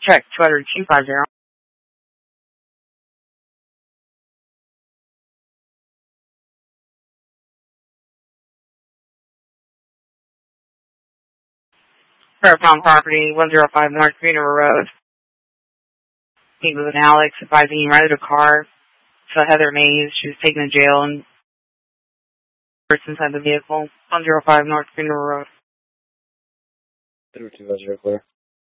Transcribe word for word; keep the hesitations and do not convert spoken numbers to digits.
Check two hundred two five zero. Fairtown property, one oh five North Green River Road. He was an Alex advising he rented a car to Heather Mays. She was taken to jail and person inside the vehicle. one oh five North Green River Road. zero two zero clear.